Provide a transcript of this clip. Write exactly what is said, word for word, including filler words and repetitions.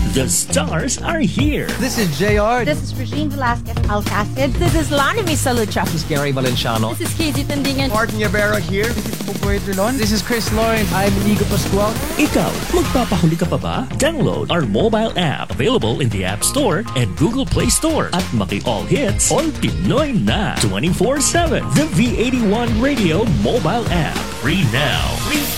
The stars are here. This is J R. This is Regine Velasquez Alcacid. This is Lani Misalucha. This is Gary Valenciano. This is K Z Tandingan. Martin Yabera here. This is Pupoy Trilon. This is Chris Lawrence. I'm Inigo Pascual. Ikaw, magpapahuli ka pa ba? Download our mobile app available in the App Store and Google Play Store at Maki All Hits on Pinoy na twenty-four seven. The V eighty-one Radio mobile app. Free now. Free